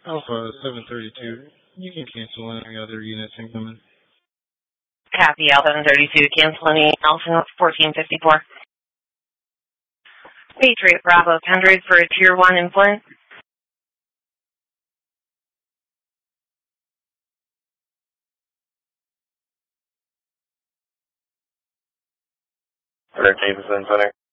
Alpha 732, you can cancel any other units incoming. Copy, Alpha 732, canceling Alpha 1454. Patriot Bravo 100 for a Tier 1 implant. Davidson Center.